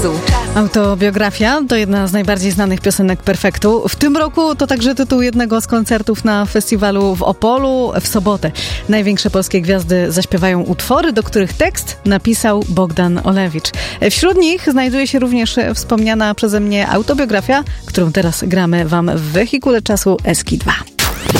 Autobiografia to jedna z najbardziej znanych piosenek Perfektu. W tym roku to także tytuł jednego z koncertów na festiwalu w Opolu w sobotę. Największe polskie gwiazdy zaśpiewają utwory, do których tekst napisał Bogdan Olewicz. Wśród nich znajduje się również wspomniana przeze mnie autobiografia, którą teraz gramy wam w wehikule czasu Eski 2.